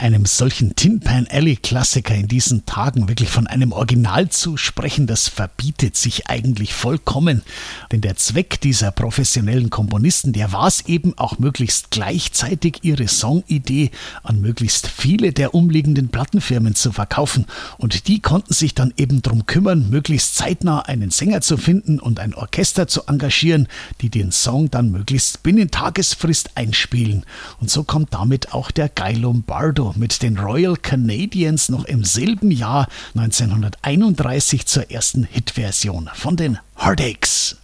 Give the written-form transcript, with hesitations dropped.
einem solchen Tin Pan Alley Klassiker in diesen Tagen wirklich von einem Original zu sprechen, das verbietet sich eigentlich vollkommen. Denn der Zweck dieser professionellen Komponisten, der war es eben auch möglichst gleichzeitig ihre Songidee an möglichst viele der umliegenden Plattenfirmen zu verkaufen. Und die konnten sich dann eben drum kümmern, möglichst zeitnah einen Sänger zu finden und ein Orchester zu engagieren, die den Song dann möglichst binnen Tagesfrist einspielen. Und so kommt damit auch der Guy Lombardo mit den Royal Canadians noch im selben Jahr 1931 zur ersten Hitversion von den Heartaches.